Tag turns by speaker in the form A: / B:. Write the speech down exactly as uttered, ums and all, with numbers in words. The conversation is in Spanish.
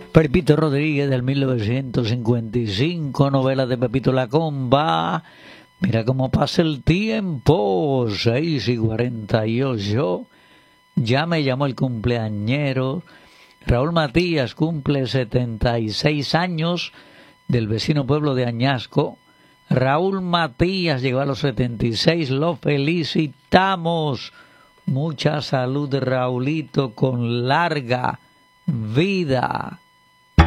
A: Pepito Rodríguez del mil novecientos cincuenta y cinco, novela de Pepito Lacomba. Mira cómo pasa el tiempo, seis y cuarenta y ocho. Ya me llamó el cumpleañero. Raúl Matías cumple setenta y seis años, del vecino pueblo de Añasco. Raúl Matías llegó a los setenta y seis, lo felicitamos. Mucha salud, Raulito, con larga vida.